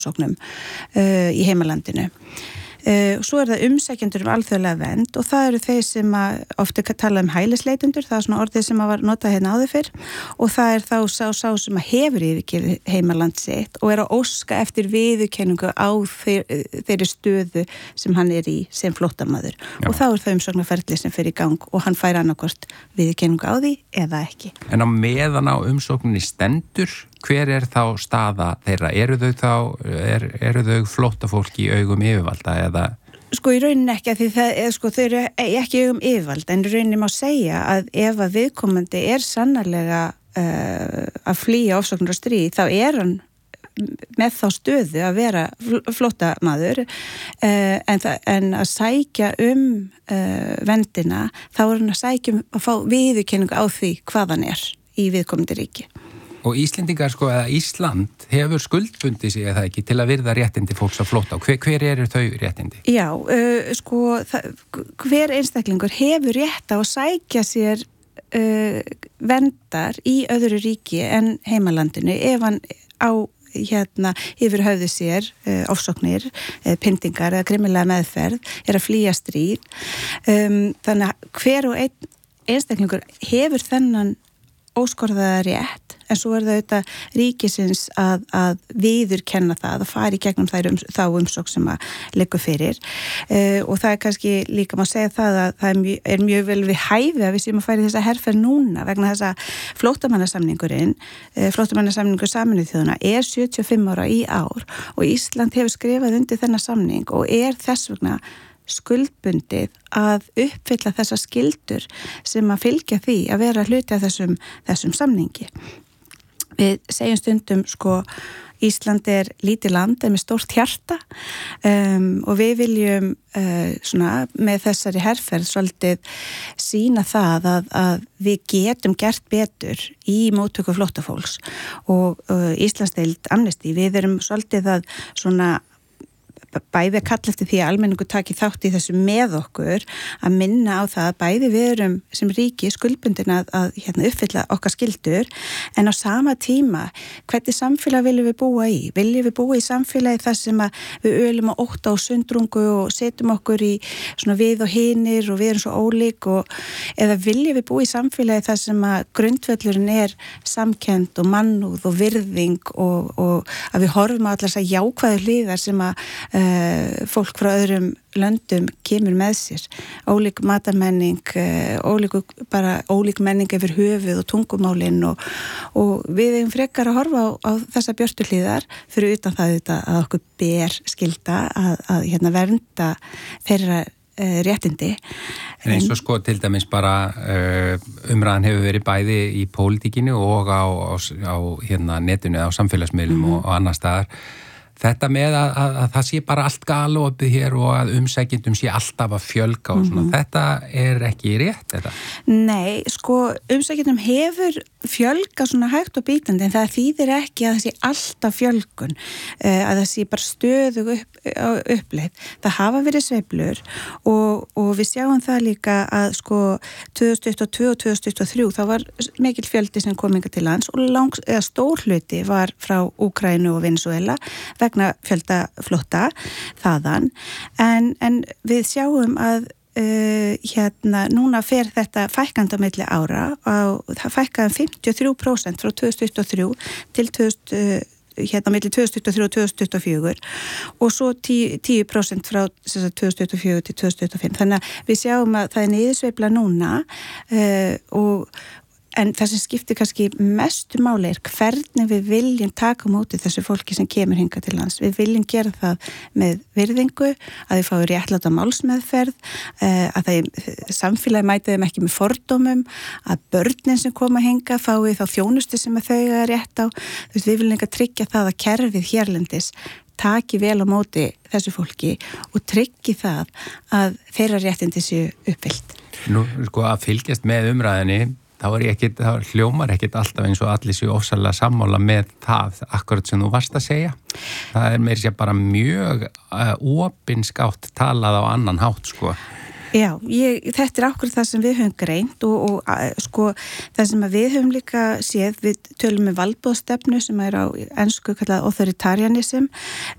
umsóknum í heimalandinu. Svo það umsækjendur alþjóðlega vernd og það eru þeir sem ofta tala hælisleitendur, það svona orðið sem var notað hérna áður fyrr og það þá sá sem hefur yfirgefið heimaland sitt og að óska eftir viðurkenningu á þeirri stöðu sem hann í sem flóttamaður. Og þá það umsóknarferli sem fer í gang og hann fær annarkvort viðurkenningu á því eða ekki. En á meðan á umsókninni stendur, hver þá staða þeirra? Eru þau flóttafólk í augum yfirvalda eða? Sko í rauninni ekki að því þau eru ekki í augum yfirvalda en í rauninni má segja að ef að viðkomandi sannarlega að flýja ofsóknar og stríð þá hann með þá stöðu að vera flóttamaður en að sækja verndina þá hann að sækja að fá viðurkenningu á því hvað hann í viðkomandi ríki. Og Íslendingar eða Ísland hefur skuldbundið sig eða ekki til að virða réttindi fólks á flótta og hver eru þau réttindi? Já, hver einstaklingur hefur rétt á að sækja sér verndar í öðru ríki en heimalandinu ef hann á yfir höfðu sér ofsóknir, pyndingar eða grimmilega meðferð að flýja stríð. Þannig að hver og einn einstaklingur hefur þennan óskorðaða rétt en svo það auðvitað ríkisins að viðurkenna það að fara í gegnum þá umsókn sem liggur fyrir og það kannski líka má segja það að það mjög vel við hæfi að við séum að fara í þessa herferð núna vegna þess að flóttamannasamningurinn flóttamannasamningur Sameinuðu þjóðanna 75 ára í ár og Ísland hefur skrifað undir þennan samning og þess vegna skuldbundið að uppfylla þessa skyldur sem að fylgja því að vera hluti af þessum samningi. Við segjum stundum Ísland lítið land með stórt hjarta og við viljum með þessari herferð svolítið sýna það að við getum gert betur í móttöku flóttafólks og Íslandsdeild Amnesty, við erum svolítið að bæði að kalla eftir því að almenningur taki þátt í þessu með okkur að minna á það að bæði við erum sem ríki skuldbundin að uppfylla okkar skyldur en á sama tíma hvernig samfélag viljum við búa í? Viljum við búa í samfélagi þar sem að við ölum á ótta og sundrungu og setjum okkur í við og hinir og við erum svo ólík eða viljum við búa í samfélagi þar sem að grundvöllurinn samkennd og mannúð og virðing og að við horfum á allar þessar jákvæðu hliðar sem að fólk frá öðrum löndum kemur með sér. Ólík matamenning, ólík menning yfir höfuð og tungumálin og við eigum frekar að horfa á þessa björtu hliðar fyrir utan það að okkur ber skylda að vernda þeirra réttindi. En eins og til dæmis bara umræðan hefur verið bæði í pólitíkinu og á netinu, á samfélagsmiðlum og annars staðar. Þetta með að það sé bara allt galopið hér og að umsækjendum sé alltaf að fjölga og svona, þetta ekki rétt, þetta? Nei, umsækjendum hefur fjölga svona hægt og bítandi en það þýðir ekki að það sé alltaf fjölgun, að það sé bara stöðug uppleið. Það hafa verið sveiflur og við sjáum það líka að 2022 og 2023 þá var mikill fjöldi sem kom hingað til lands og stór hluti var frá Úkraínu og Venesúela vegna fjölda flótta þaðan en við sjáum að núna fer þetta fækkandi á milli ára og það fækkaði 53% frá 2023 til milli 2023 og 2024 og svo 10% frá 2024 til 2025 þannig að við sjáum að það niðursveifla núna en það sem skiptir kannski mestu máli hvernig við viljum taka á móti þessu fólki sem kemur hingað til lands. Við viljum gera það með virðingu, að þau fái réttláta málsmeðferð, að samfélagi mæti þeim ekki með fordómum, að börnin sem koma hingað fái þá þjónustu sem þau eiga rétt á. Við viljum líka tryggja það að kerfið hérlendis taki vel á móti þessu fólki og tryggi það að þeirra réttindi séu uppfyllt. Nú, að fylgjast með umræðinni þá hljómar ekkert alltaf eins og allir séu ofsalega sammála með það akkurat sem þú varst að segja. Það meira sér bara mjög opinskátt talað á annan hátt, Já, þetta akkurat það sem við höfum greint og það sem við höfum líka séð, við tölum með valdboðstefnu sem á ensku kallað authoritarianism